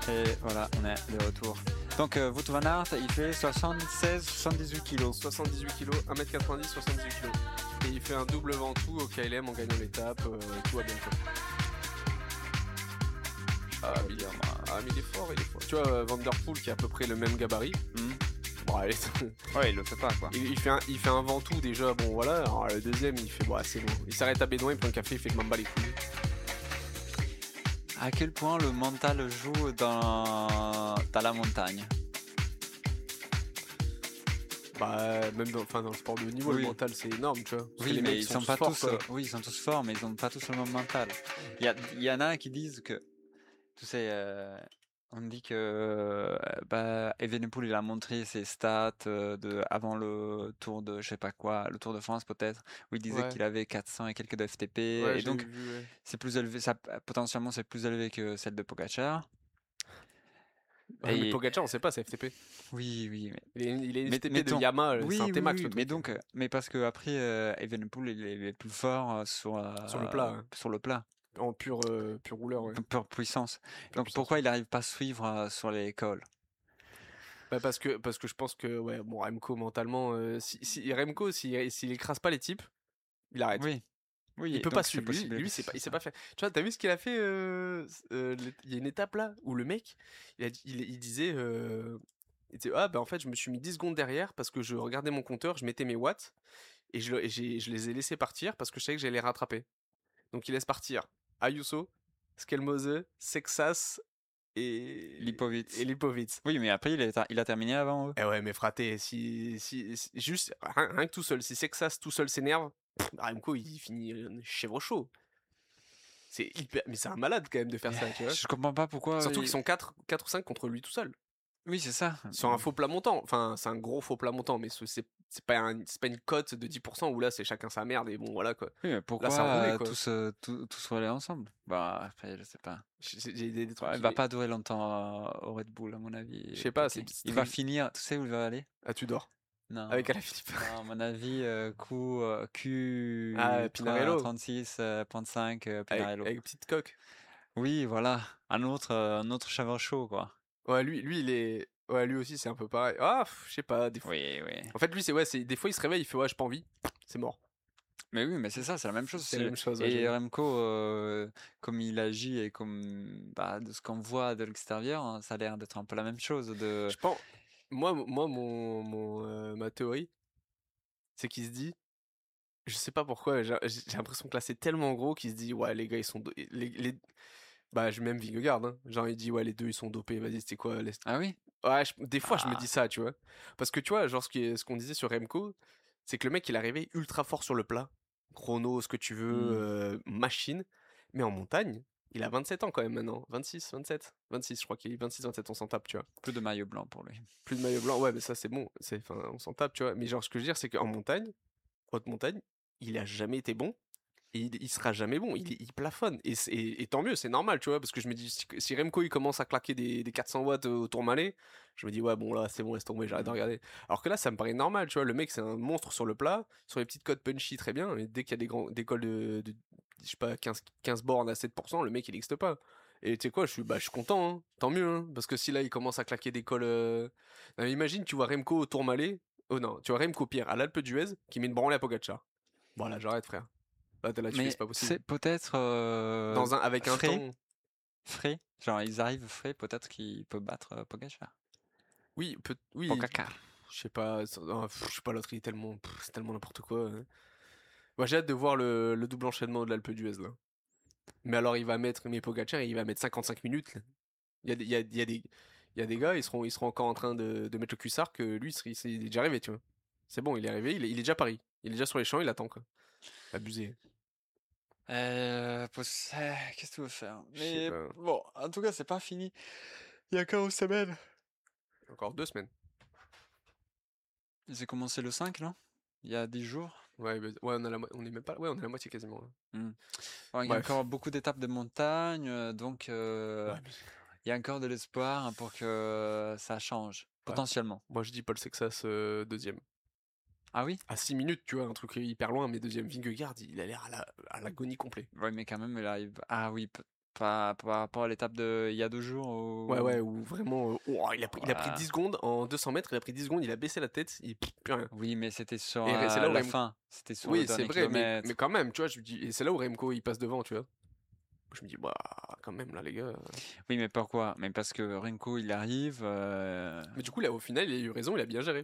Et voilà, on est de retour. Donc, Wout van Aert, il fait 76-78 kilos. 78 kg, 1m90, 78 kg. Et il fait un double Ventoux au KLM en gagnant l'étape, tout va bien quoi. Mais il est fort, Tu vois, Van Der Poel qui a à peu près le même gabarit. Bon, allez, Ouais, il le fait pas quoi. il fait un Ventoux déjà, bon voilà. Alors le deuxième, il fait, bon, c'est bon. Il s'arrête à Bédouin, il prend un café, il fait, je m'en bats les couilles. À quel point le mental joue dans la montagne? Bah, même dans le sport de haut niveau, Oui. le mental c'est énorme, tu vois. Parce que Oui, les mais mecs, ils sont tous pas forts, tous. quoi. Oui, ils sont tous forts, mais ils ont pas tous le même mental. Il y en a qui disent que, tu sais, on dit que Evenepoel il a montré ses stats avant le tour de je sais pas quoi, le Tour de France peut-être, où il disait Ouais. qu'il avait 400 et quelques de FTP, Ouais, et j'ai donc vu, ouais. c'est plus élevé, potentiellement c'est plus élevé que celle de Pogacar. Ouais, mais Et Pogacar, on sait pas, c'est FTP. oui, Il est mais FTP de Yamaha, c'est un oui, T-Max le mais truc. donc, mais parce que après Evenepoel il est plus fort Sur le plat, hein. sur le plat, En pur rouleur, ouais. pure puissance. Pure Donc puissance, pourquoi ouais. il n'arrive pas à suivre sur les cols? Bah parce que je pense que, ouais, bon, Remco mentalement, Remco, s'il écrase pas les types, il arrête. Oui, Il peut donc pas c'est suivre. possible Lui, que c'est pas, ce il sait soit pas faire. Tu vois, t'as vu ce qu'il a fait il y a une étape là où le mec, il disait, il disait, ah bah en fait, je me suis mis 10 secondes derrière parce que je regardais mon compteur, je mettais mes watts et je les ai laissés partir parce que je savais que j'allais les rattraper. Donc il laisse partir Ayuso, Skelmose, Sexas et Lipovitz. Lipovitz. Oui, mais après il a terminé avant eux. Eh ouais, mais fraté, juste rien que tout seul, si Sexas tout seul s'énerve, Remco il finit chèvre chaud. Mais c'est un malade quand même de faire ça, tu vois. Je comprends pas pourquoi. Surtout qu'ils sont 4 ou 5 contre lui tout seul. Oui, c'est ça. Sur un faux plat montant. Enfin, c'est un gros faux plat montant, mais c'est pas une cote de 10% où là c'est chacun sa merde et bon voilà quoi. Oui, mais Là pourquoi ça roulait quoi. tous rouler ensemble? Bah, après, je sais pas. J'ai des trucs Il va pas durer longtemps au Red Bull, à mon avis. Je sais pas, Piqué. Il va finir, tu sais où il va aller? Ah, tu dors. Non. Avec Alaphilippe. Non, à mon avis, Q Pinarello. 36.5 Pinarello. Avec petite coque. Oui, voilà. Un autre cheveu chaud, quoi. Ouais, lui il est. Ouais, lui aussi c'est un peu pareil. Ah, je sais pas, des fois. Oui. En fait, lui des fois il se réveille, il fait ouais, j'ai pas envie. C'est mort. Mais oui, mais c'est ça, c'est la même chose. C'est la même chose. Ouais, Et j'avoue. Remco, comme il agit et comme de ce qu'on voit de l'extérieur, hein, ça a l'air d'être un peu la même chose. Je pense. Moi ma théorie, c'est qu'il se dit. Je sais pas pourquoi, j'ai l'impression que là c'est tellement gros qu'il se dit ouais les gars ils sont bah je même Vingegaard hein. Genre il dit ouais les deux ils sont dopés, vas-y c'était quoi Ah oui? Ouais, des fois je me Ah. dis ça, tu vois. Parce que tu vois, genre ce qu'on disait sur Remco, c'est que le mec il est arrivé ultra fort sur le plat, chrono, ce que tu veux, machine, mais en montagne, il a 27 ans quand même maintenant, 26, 27, 26 je crois qu'il est 26, 27 on s'en tape, tu vois. Plus de maillot blanc pour lui. Plus de maillot blanc, ouais mais ça c'est bon, enfin on s'en tape, tu vois. Mais genre ce que je veux dire c'est qu'en montagne, haute montagne, il a jamais été bon et il sera jamais bon. Il plafonne et tant mieux, c'est normal, tu vois, parce que je me dis si Remco il commence à claquer des 400 watts au Tourmalet, je me dis ouais bon là c'est bon laisse tomber, j'arrête de regarder. Alors que là ça me paraît normal, tu vois, le mec c'est un monstre sur le plat, sur les petites cotes punchy très bien, mais dès qu'il y a des cols de je sais pas 15 bornes à 7%, le mec il n'existe pas. Et tu sais quoi, je suis content, hein, tant mieux, hein, parce que si là il commence à claquer des cols, non, mais imagine tu vois Remco au Tourmalet, oh non, tu vois Remco pire à l'Alpe d'Huez qui met une branlée à Pogacar. Voilà, j'arrête, frère. Là, tu fais, Mais c'est pas possible. c'est peut-être Avec un temps. frais. Genre, ils arrivent frais, peut-être qu'il peut battre Pogacar. Oui, oui. Pogacar. Je sais pas, l'autre, c'est tellement n'importe quoi. Hein. Moi, j'ai hâte de voir le double enchaînement de l'Alpe d'Huez, là. Mais alors, il va mettre Pogacar et il va mettre 55 minutes. Là. Il y a des gars, ils seront encore en train de mettre le cuissard que lui, il est déjà arrivé, tu vois. C'est bon, il est arrivé, il est déjà Paris. Il est déjà sur les champs, il attend, quoi. Abusé. Qu'est-ce que tu veux faire? Je sais Mais pas. bon, en tout cas, c'est pas fini. Il y a encore une semaine. Encore 2 semaines. J'ai commencé le 5, non? Il y a 10 jours. Ouais, on est même pas. Ouais, on est à la moitié quasiment. Là. Ouais, il y a encore beaucoup d'étapes de montagne, donc il y a encore de l'espoir pour que ça change, potentiellement. Moi, je dis Paul Sexas deuxième. Ah oui? À 6 minutes, tu vois, un truc hyper loin, mais deuxième Vingegaard, il a l'air à l'agonie complet. Ouais, mais quand même, il arrive. Ah oui, par rapport à l'étape de il y a 2 jours Ouais, où ou vraiment, il a pris 10 voilà. secondes en 200 mètres, il a pris 10 secondes, il a baissé la tête, plus rien. Oui, mais c'était sur, Et c'est là où la Remco, fin, c'était sur le oui, c'est dernier vrai, mais kilomètre. quand même, tu vois, je me dis, et c'est là où Remco il passe devant, tu vois. Je me dis, bah, quand même, là, les gars. Oui, mais pourquoi? Mais parce que Renko, il arrive, Mais du coup, là, au final, il a eu raison, il a bien géré.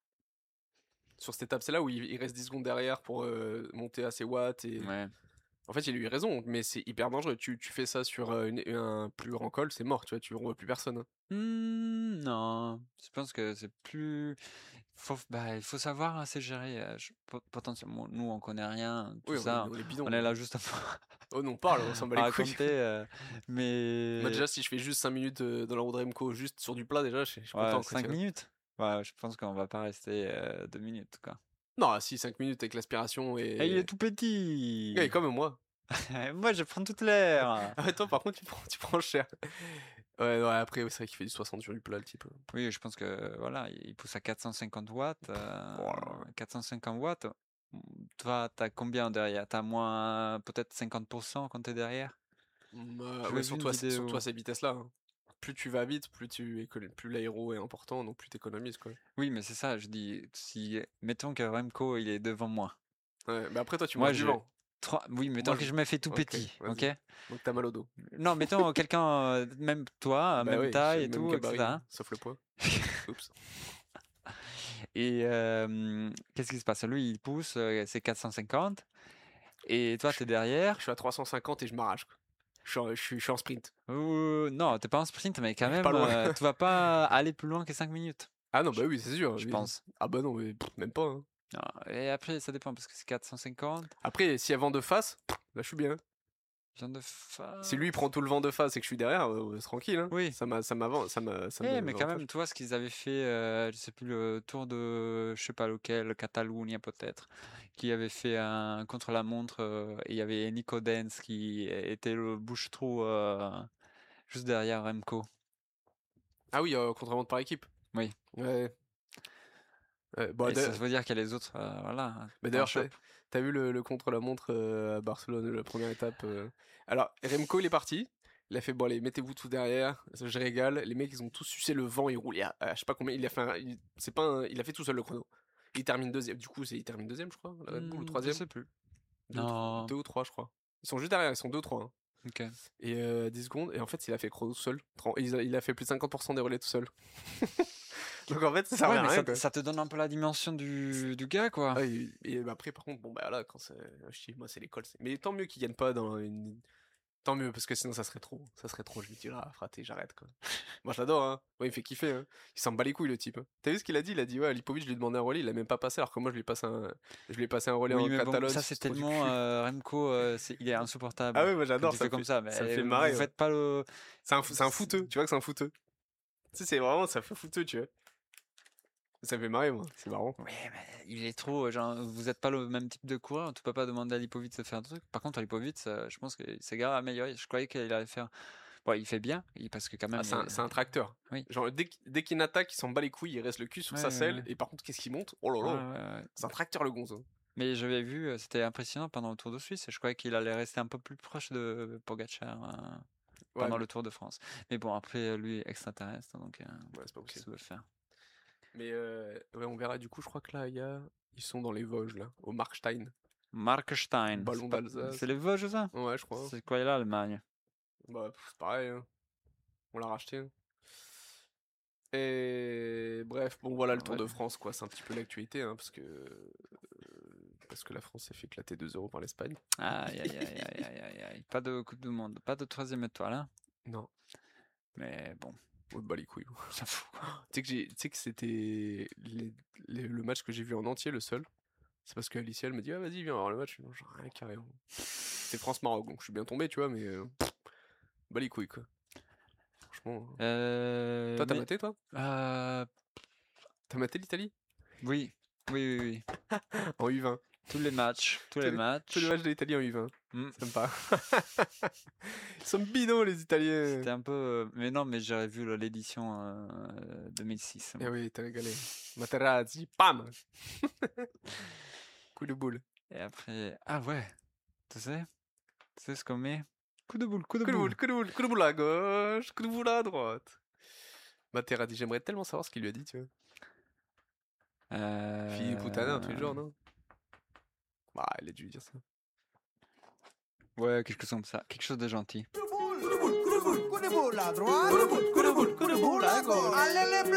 Sur cette étape, c'est là où il reste 10 secondes derrière pour monter à ses watts. Et ouais. en fait, il a eu raison, mais c'est hyper dangereux. Tu fais ça sur un plus grand col, c'est mort, tu vois, tu revois plus personne, hein. Non, je pense que c'est plus il faut savoir assez gérer, potentiellement nous, on connaît rien, tout Oui, ça, on est on bidon. est là juste Oh non, on parle, on s'en bat à les couilles. raconter, Moi, mais déjà, si je fais juste 5 minutes dans la roue de Remco, juste sur du plat, déjà, je suis ouais, content, quoi, 5 tu vois. minutes? Ouais, je pense qu'on va pas rester, 2 minutes, quoi. Non, si, 5 minutes avec l'aspiration Et il est et. tout Ouais, petit! comme moi. Moi, je prends toute l'air! Ah, toi, par contre, tu prends cher. Ouais, ouais, après, c'est vrai qu'il fait du 60 sur du plat, le type. Oui, je pense que voilà, il pousse à 450 watts. Oh là là. 450 watts. Toi, t'as combien derrière? T'as moins peut-être 50% quand t'es derrière? Ouais, J'avais vu une surtout à vidéo. ces vitesses-là, hein. Plus tu vas vite, plus l'aéro est important, donc plus t'économises, quoi. Oui, mais c'est ça, je dis, si, mettons que Remco, il est devant moi. Ouais, mais après, toi, tu Moi, manges du je. vent. Oui, Moi, mettons que je me fais tout Ok, petit, ok? vas-y. Donc t'as mal au dos. Non, mettons quelqu'un, même toi, Bah même oui, j'ai taille le et même tout, gabarit, etc. sauf le poids. Oups. Et qu'est-ce qui se passe? Lui, il pousse, c'est 450. Et toi, Je t'es derrière. je suis à 350 et je m'arrache, quoi. Je suis en sprint. Non, t'es pas en sprint, mais quand Pas même, loin. tu vas pas aller plus loin que 5 minutes, Ah non, je, bah oui, c'est sûr. je pense. Ah bah non, mais même pas, hein. Non, et après, ça dépend parce que c'est 450. Après, s'il y a vent de face, là, je suis bien. Viande de Si lui il face. prend tout le vent de face et que je suis derrière, tranquille, hein. Oui. Ça me Mais quand avantage. même, tu vois ce qu'ils avaient fait, je sais plus, le tour de, je sais pas lequel, Catalunya peut-être, qui avait fait un contre-la-montre et il y avait Nico Dens qui était le bouche-trou juste derrière Remco. Ah oui, contre-montre par équipe. Oui. Ouais. Bon, Et ça veut dire qu'il y a les autres, voilà, mais t'en d'ailleurs, chopes. t'as vu le contre-la-montre à Barcelone, la première étape. Alors, Remco, il est parti. Il a fait, bon, allez, mettez-vous tous derrière, je régale. Les mecs, ils ont tous sucé le vent, ils roulaient je sais pas combien. Il a fait, c'est pas il a fait tout seul le chrono. Il termine deuxième. Du coup, il termine deuxième, je crois, la Red Bull, ou Je troisième. sais plus. Deux, Non. deux ou trois, je crois. Ils sont juste derrière, ils sont deux ou trois, hein. Ok. Et 10 secondes, et en fait, il a fait chrono tout seul. Il a fait plus de 50% des relais tout seul. Donc en fait, ça servait Ouais, à mais rien, quoi. ça te donne un peu la dimension du gars, quoi. Ah, et après, par contre, bon, bah là, quand c'est. Je dis, moi, c'est l'école. Mais tant mieux qu'il gagne pas dans une. Tant mieux, parce que sinon, ça serait trop. Ça serait trop. Je lui dis, là, fraté, j'arrête, quoi. Moi, je l'adore, hein. Moi, il me fait kiffer, hein. Il s'en bat les couilles, le type, hein. T'as vu ce qu'il a dit? Il a dit, ouais, Lipovic, je lui ai demandé un relais, il a même pas passé, alors que moi, je lui ai passé un relais Oui, en mais bon, Catalogne, ça c'est c'est trop du tellement cul. Remco, il est Ah insupportable ouais, moi, quand j'adore, il fait comme ça. ça me Mais fait vous marrer, ouais. faites pas le. C'est un fouteux, tu vois que c'est un fouteux. Tu sais, c'est vraiment, ça fait fouteux, tu vois. Ça me fait marrer, moi, c'est marrant. Oui, mais il est trop. Genre, vous êtes pas le même type de coureur. Tu peux pas demander à Lipovic de faire un truc. Par contre, à Lipovic, je pense que c'est grave amélioré. Je croyais qu'il allait faire. Bon, il fait bien, parce que quand Ah, même. c'est un tracteur. Oui. Genre, dès qu'il attaque, il s'en bat les couilles, il reste le cul sur Ouais, sa ouais, selle, ouais. et par contre, qu'est-ce qu'il monte? Oh là Ouais, là, ouais, ouais. c'est un tracteur le gonze, hein. Mais j'avais vu, c'était impressionnant pendant le Tour de Suisse. Je croyais qu'il allait rester un peu plus proche de Pogacar Ouais, pendant le Tour de France. Mais bon, après, lui est extraterrestre, donc ouais, c'est pas qu'est-ce possible. qu'il veut faire? Mais ouais, on verra. Du coup, je crois que là, ils sont dans les Vosges, là, au Markstein, Markstein, ballon c'est d'Alsace. les Vosges, ça? Ouais, je crois. C'est quoi l'Allemagne? Bah, c'est pareil, hein. On l'a racheté, hein. Et bref, bon, voilà le Tour Ouais. de France, quoi. C'est un petit peu l'actualité, hein, parce que la France s'est fait éclater 2-0 par l'Espagne. Aïe, aïe, aïe, aïe, aïe, aïe, aïe. Pas de Coupe du Monde, pas de troisième étoile, hein? Non, Mais bon, on te bat les couilles. ça fout, quoi. Tu sais que c'était le match que j'ai vu en entier, le seul. C'est parce que Alicia, elle me dit, ah, vas-y, viens voir le match. J'en ai rien carré. C'est France-Maroc, donc je suis bien tombé, tu vois, mais bah les couilles, quoi. Franchement. Toi, t'as Mais, maté, toi? euh, T'as maté l'Italie? oui, oui, oui, oui. En U20. Tous les matchs, tous Tous les les, tous les matchs. matchs de l'Italie en U20. Hmm. Sympa. Ils sont bidons, les Italiens. C'était un peu. Mais non, mais j'aurais vu l'édition 2006. Eh oui, t'as régalé. Materazzi, pam! Coup de boule. Et après. Ah ouais, tu sais? Tu sais ce qu'on met? Coup de boule, coup de Coup de boule. boule, coup de boule, coup de boule à gauche, coup de boule à droite. Matera dit, j'aimerais tellement savoir ce qu'il lui a dit, tu vois. Fille putana, un truc du genre, non? Bah, il a dû lui dire ça. Ouais, quelque chose comme ça. Quelque chose de gentil. Coup de boule à droite, coup de boule à gauche. Allez les